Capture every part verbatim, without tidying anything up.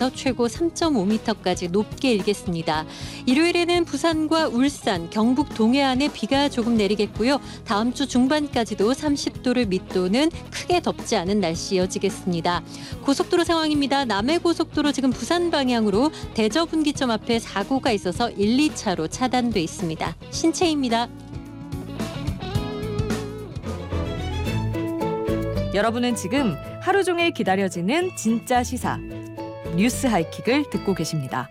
미터에서 최고 삼 점 오 미터까지 높게 일겠습니다. 일요일에는 부산과 울산, 경북 동해안에 비가 조금 내리겠고요. 다음 주 중반까지도 삼십 도를 밑도는 크게 덥지 않은 날씨 이어지겠습니다. 고속도로 상황입니다. 남해고속도로 지금 부산 방향으로 대저분기점 앞에 사고가 있어서 일, 이 차로 차단돼 있습니다. 신채입니다. 여러분은 지금 하루 종일 기다려지는 진짜 시사 뉴스 하이킥을 듣고 계십니다.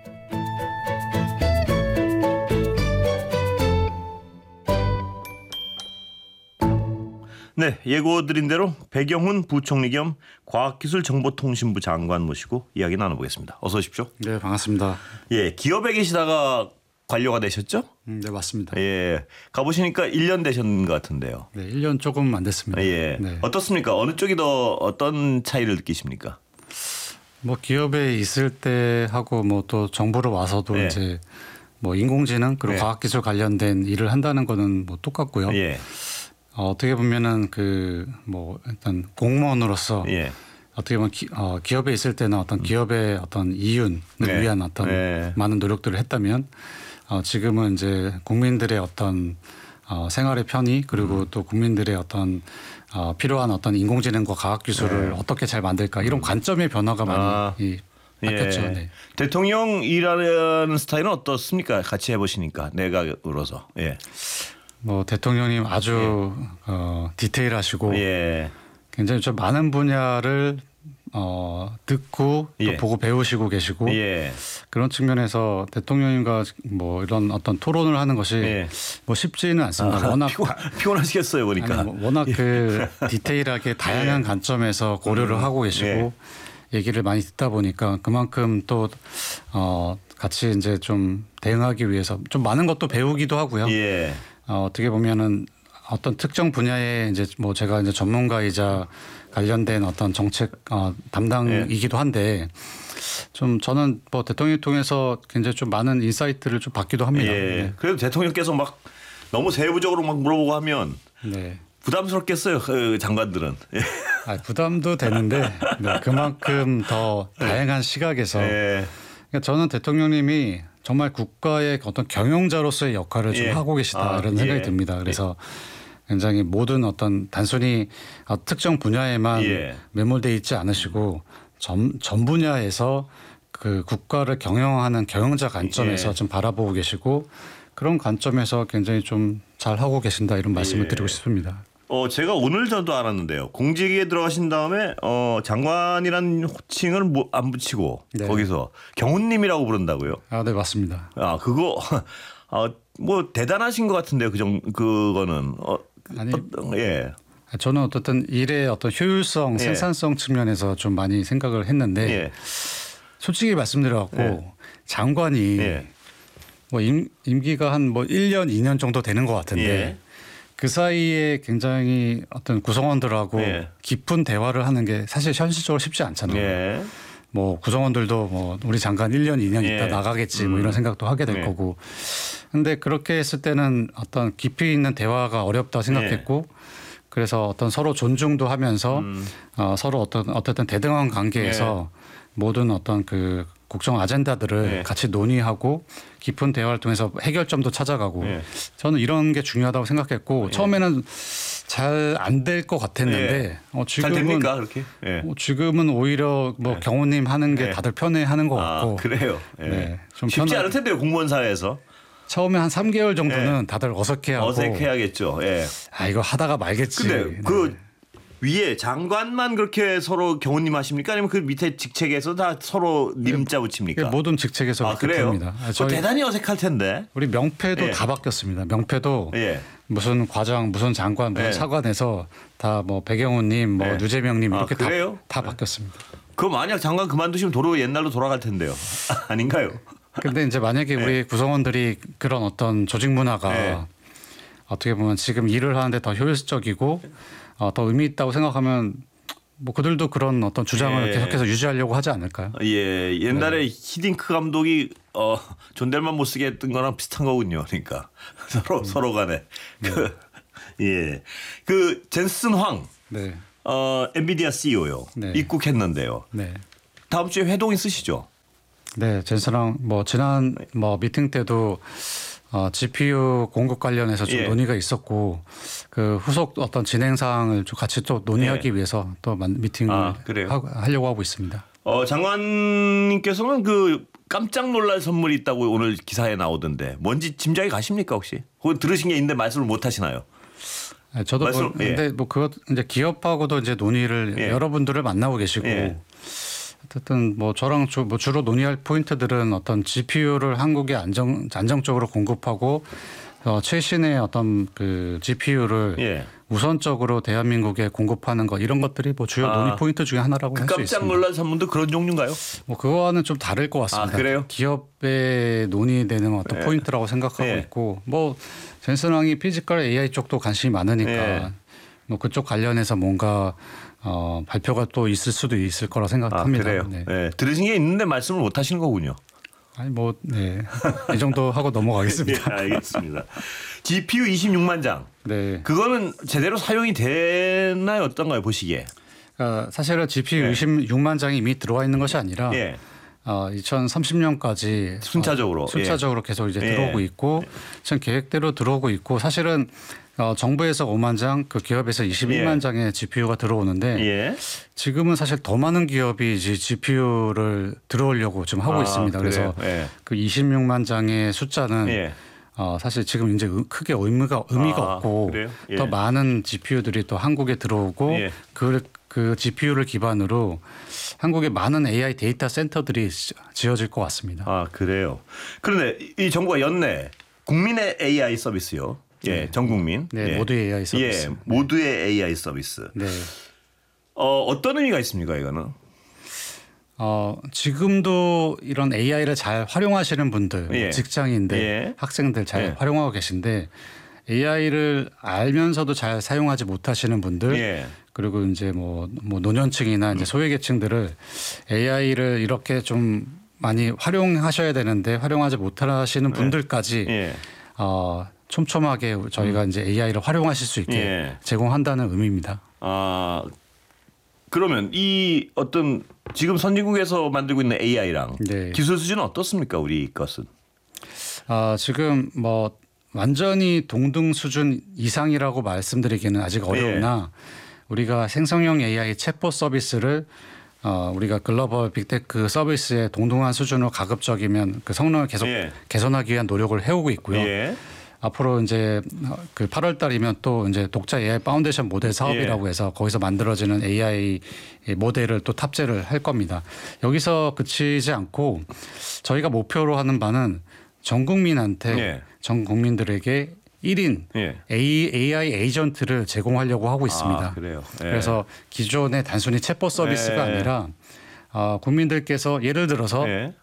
네, 예고드린 대로 배경훈 부총리 겸 과학기술정보통신부 장관 모시고 이야기 나눠보겠습니다. 어서 오십시오. 네, 반갑습니다. 예, 기업에 계시다가 관료가 되셨죠? 음, 네, 맞습니다. 예, 가보시니까 일 년 되셨는 것 같은데요. 네, 일 년 조금 안 됐습니다. 예, 네. 어떻습니까? 어느 쪽이 더 어떤 차이를 느끼십니까? 뭐 기업에 있을 때 하고 뭐 또 정부로 와서도 예. 이제 뭐 인공지능 그리고 예. 과학기술 관련된 일을 한다는 거는 뭐 똑같고요. 예, 어, 어떻게 보면은 그 뭐 일단 공무원으로서 예, 어떻게 보면 기, 어, 기업에 있을 때는 어떤 기업의 어떤 이윤을 네. 위한 어떤 네. 많은 노력들을 했다면 어, 지금은 이제 국민들의 어떤 어, 생활의 편의 그리고 음. 또 국민들의 어떤 어, 필요한 어떤 인공지능과 과학기술을 네. 어떻게 잘 만들까 이런 관점의 변화가 많이 아. 이, 바뀌었죠. 예. 네. 대통령 일하는 스타일은 어떻습니까? 같이 해보시니까 내각으로서. 예, 뭐 대통령님 아주 어, 디테일하시고 예, 굉장히 좀 많은 분야를 어, 듣고 또 예. 보고 배우시고 계시고 예, 그런 측면에서 대통령님과 뭐 이런 어떤 토론을 하는 것이 예. 뭐 쉽지는 않습니다. 아, 워낙 피곤, 피곤하시겠어요, 보니까. 아니, 뭐 워낙 그 디테일하게 다양한 관점에서 고려를 음, 하고 계시고 예. 얘기를 많이 듣다 보니까 그만큼 또 어, 같이 이제 좀 대응하기 위해서 좀 많은 것도 배우기도 하고요. 예, 어, 어떻게 보면은 어떤 특정 분야에 이제 뭐 제가 이제 전문가이자 관련된 어떤 정책 어, 담당이기도 한데 좀 저는 뭐 대통령 통해서 굉장히 좀 많은 인사이트를 좀 받기도 합니다. 예. 네. 그래도 대통령께서 막 너무 세부적으로 막 물어보고 하면 네. 부담스럽겠어요, 그 장관들은. 예. 아, 부담도 되는데 네, 그만큼 더 다양한 시각에서 예. 그러니까 저는 대통령님이 정말 국가의 어떤 경영자로서의 역할을 좀 예. 하고 계시다 아, 이런 생각이 예. 듭니다. 그래서 굉장히 모든 어떤 단순히 특정 분야에만 예. 매몰돼 있지 않으시고 전, 전 분야에서 그 국가를 경영하는 경영자 관점에서 예. 좀 바라보고 계시고 그런 관점에서 굉장히 좀 잘 하고 계신다 이런 말씀을 예. 드리고 싶습니다. 어, 제가 오늘 전도 알았는데요. 공직에 들어가신 다음에 어, 장관이란 호칭을 뭐 안 붙이고 네. 거기서 경훈님이라고 부른다고요. 아, 네, 맞습니다. 아, 그거 아, 뭐 대단하신 것 같은데요. 그정 그거는 어, 아니, 어, 예. 저는 어쨌든 일의 어떤 효율성, 예. 생산성 측면에서 좀 많이 생각을 했는데 예. 솔직히 말씀드려갖고 예. 장관이 예. 뭐 임, 임기가 한 뭐 일 년, 이 년 정도 되는 것 같은데 예. 그 사이에 굉장히 어떤 구성원들하고 예. 깊은 대화를 하는 게 사실 현실적으로 쉽지 않잖아요. 예. 뭐 구성원들도 뭐 우리 잠깐 일 년, 이 년 있다 예. 나가겠지 뭐 음. 이런 생각도 하게 될 예. 거고. 근데 그렇게 했을 때는 어떤 깊이 있는 대화가 어렵다 생각했고 그래서 어떤 서로 존중도 하면서 음. 어, 서로 어떤 어쨌든 대등한 관계에서 모든 어떤 그 국정 아젠다들을 예. 같이 논의하고 깊은 대화를 통해서 해결점도 찾아가고 예. 저는 이런 게 중요하다고 생각했고 처음에는 잘 안 될 것 같았는데 어, 잘 지금은 됩니까 그렇게? 예. 어, 지금은 오히려 뭐 예. 경호님 하는 게 예. 다들 편해하는 것 아, 같고 그래요. 예. 네, 좀 쉽지 편하- 않을 텐데요. 공무원 사회에서 처음에 한 삼 개월 정도는 다들 어색해하고 어색해야겠죠. 예. 아 이거 하다가 말겠지. 근데 네. 그 위에 장관만 그렇게 서로 경호님 하십니까? 아니면 그 밑에 직책에서 다 서로 님자 붙입니까? 모든 직책에서 아, 그렇게 그래요? 합니다. 아, 그거 저희 대단히 어색할 텐데. 우리 명패도 예. 다 바뀌었습니다. 명패도 예. 무슨 과장, 무슨 장관, 무슨 예. 사관에서 다 뭐 배경훈님, 뭐 예. 유재명님 아, 이렇게 다, 그래요? 다 바뀌었습니다. 그 만약 장관 그만두시면 도로 옛날로 돌아갈 텐데요. 아닌가요? 근데 이제 만약에 우리 구성원들이 그런 어떤 조직 문화가 예. 어떻게 보면 지금 일을 하는데 더 효율적이고 어, 더 의미 있다고 생각하면 뭐 그들도 그런 어떤 주장을 예. 계속해서 유지하려고 하지 않을까요? 예, 옛날에 네. 히딩크 감독이 어, 존댓말 못 쓰게 했던 거랑 비슷한 거군요. 그러니까 서로 음. 서로 간에 그 예, 그 젠슨 황 네, 어, 엔비디아 씨이오요. 네. 입국했는데요. 네. 다음 주에 회동 있으시죠? 네, 젠스랑 뭐 지난 뭐 미팅 때도 어, 지피유 공급 관련해서 좀 예. 논의가 있었고 그 후속 어떤 진행 사항을 좀 같이 또 논의하기 예. 위해서 또 만- 미팅을 아, 그래요? 하, 하려고 하고 있습니다. 어, 장관님께서는 그 깜짝 놀랄 선물이 있다고 오늘 기사에 나오던데 뭔지 짐작이 가십니까 혹시? 그거 들으신 게 있는데 말씀을 못 하시나요? 네, 저도 말씀- 뭐, 예. 근데 뭐 그것 이제 기업하고도 이제 논의를 예. 여러분들을 만나고 계시고 예. 어쨌든 뭐 저랑 주, 뭐 주로 논의할 포인트들은 어떤 지피유를 한국에 안정 안정적으로 공급하고 어, 최신의 어떤 그 지피유를 예. 우선적으로 대한민국에 공급하는 것 이런 것들이 뭐 주요 아, 논의 포인트 중에 하나라고 그 할 수 깜짝 있습니다. 놀랄 선물도 그런 종류인가요? 뭐 그거와는 좀 다를 것 같습니다. 아, 그래요? 기업에 논의되는 어떤 예. 포인트라고 생각하고 예. 있고 뭐 젠슨왕이 피지컬 에이아이 쪽도 관심이 많으니까 예. 뭐 그쪽 관련해서 뭔가 어, 발표가 또 있을 수도 있을 거라 아, 생각합니다. 그래요. 네. 예. 들으신 게 있는데 말씀을 못 하시는 거군요. 아니 뭐 네. 이 정도 하고 예, 넘어가겠습니다. 알겠습니다. 지피유 이십육만 장. 네. 그거는 제대로 사용이 되나요? 어떤가요? 보시기에. 그러니까 사실은 지피유 예. 이십육만 장이 이미 들어와 있는 것이 아니라 예. 어, 이천삼십 년까지 순차적으로. 어, 순차적으로 계속 이제 예. 들어오고 있고 지금 계획대로 들어오고 있고 사실은 어, 정부에서 오만 장, 그 기업에서 이십이만 예. 장의 지피유가 들어오는데 예. 지금은 사실 더 많은 기업이 이제 지피유를 들어오려고 지금 하고 아, 있습니다. 그래서 그래요? 예. 그 이십육만 장의 숫자는 예. 어, 사실 지금 이제 의- 크게 의미가 의미가 아, 없고 그래요? 예. 더 많은 지피유들이 또 한국에 들어오고 예. 그, 그 지피유를 기반으로 한국에 많은 에이아이 데이터 센터들이 지- 지어질 것 같습니다. 아, 그래요. 그런데 이 정부가 연내 국민의 에이아이 서비스요. 예, 전 국민. 네, 예. 모두의 에이아이 서비스. 예, 모두의 에이아이 서비스. 네. 어, 어떤 의미가 있습니까, 이거는? 어, 지금도 이런 에이아이를 잘 활용하시는 분들, 예. 직장인들, 예. 학생들 잘 예. 활용하고 계신데 에이아이를 알면서도 잘 사용하지 못하시는 분들, 예. 그리고 이제 뭐, 뭐 노년층이나 이제 소외계층들을 에이아이를 이렇게 좀 많이 활용하셔야 되는데 활용하지 못하시는 분들까지 예. 어, 촘촘하게 저희가 이제 에이아이를 활용하실 수 있게 예. 제공한다는 의미입니다. 아, 그러면 이 어떤 지금 선진국에서 만들고 있는 에이아이랑 네. 기술 수준은 어떻습니까, 우리 것은? 아, 지금 뭐 완전히 동등 수준 이상이라고 말씀드리기는 아직 어려우나 우리가 생성형 에이아이 챗봇 서비스를 어, 우리가 글로벌 빅테크 서비스의 동등한 수준으로 가급적이면 그 성능을 계속 예. 개선하기 위한 노력을 해오고 있고요. 예. 앞으로 이제 그 팔월 달이면 또 이제 독자 에이아이 파운데이션 모델 사업이라고 예. 해서 거기서 만들어지는 에이아이 모델을 또 탑재를 할 겁니다. 여기서 그치지 않고 저희가 목표로 하는 바는 전 국민한테 예. 전 국민들에게 일 인 예. 에이아이 에이전트를 제공하려고 하고 있습니다. 아, 그래요. 예. 그래서 기존의 단순히 챗봇 서비스가 예. 아니라 어, 국민들께서 예를 들어서 예.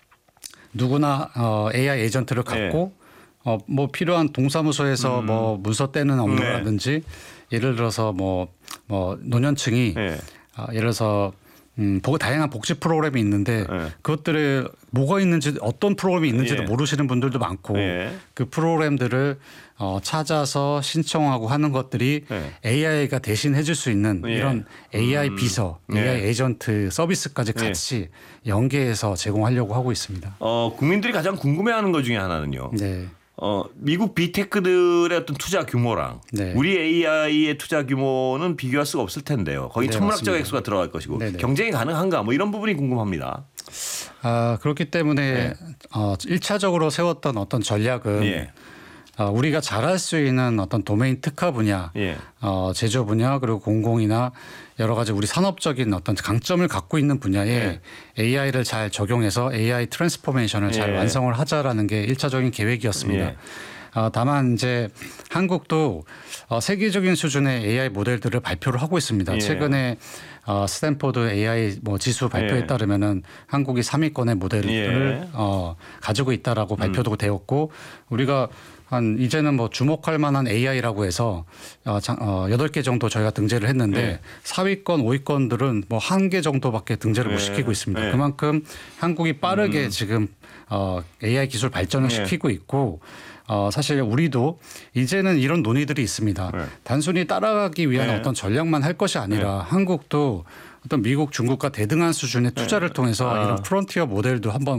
누구나 어, 에이아이 에이전트를 갖고 어, 뭐 필요한 동사무소에서 뭐 문서 떼는 업무라든지 예를 들어서 뭐, 뭐 노년층이 예. 아, 예를 들어서 음, 보- 다양한 복지 프로그램이 있는데 예. 그것들에 뭐가 있는지 어떤 프로그램이 있는지도 예. 모르시는 분들도 많고 예. 그 프로그램들을 어, 찾아서 신청하고 하는 것들이 예. 에이아이가 대신 해줄 수 있는 예. 이런 에이아이 비서, 예. 에이아이 에이전트 서비스까지 예. 같이 연계해서 제공하려고 하고 있습니다. 어, 국민들이 가장 궁금해하는 것 중에 하나는요. 네. 어, 미국 빅테크들의 어떤 투자 규모랑 네. 우리 에이아이의 투자 규모는 비교할 수가 없을 텐데요. 거기 네, 천문학적 맞습니다. 액수가 들어갈 것이고 네, 네. 경쟁이 가능한가 뭐 이런 부분이 궁금합니다. 아, 그렇기 때문에 네. 어, 일 차적으로 세웠던 어떤 전략은 예. 어, 우리가 잘할 수 있는 어떤 도메인 특화 분야, 예. 어, 제조 분야 그리고 공공이나 여러 가지 우리 산업적인 어떤 강점을 갖고 있는 분야에 예. 에이아이를 잘 적용해서 에이아이 트랜스포메이션을 잘 예. 완성을 하자라는 게 일 차적인 계획이었습니다. 예. 어, 다만 이제 한국도 어, 세계적인 수준의 에이아이 모델들을 발표를 하고 있습니다. 예. 최근에 어, 스탠포드 에이아이 뭐 지수 발표에 예. 따르면은 한국이 삼 위권의 모델을 예. 어, 가지고 있다라고 발표도 되었고 우리가 한 이제는 뭐 주목할 만한 에이아이라고 해서 어, 장- 어, 여덟 개 정도 저희가 등재를 했는데 예. 사 위권, 오 위권들은 뭐 한 개 정도밖에 등재를 못 예. 시키고 있습니다. 예. 그만큼 한국이 빠르게 지금 어, 에이아이 기술 발전을 예. 시키고 있고 어, 사실 우리도 이제는 이런 논의들이 있습니다. 네. 단순히 따라가기 위한 네. 어떤 전략만 할 것이 아니라 한국도 어떤 미국, 중국과 대등한 수준의 투자를 통해서 아. 이런 프론티어 모델도 한번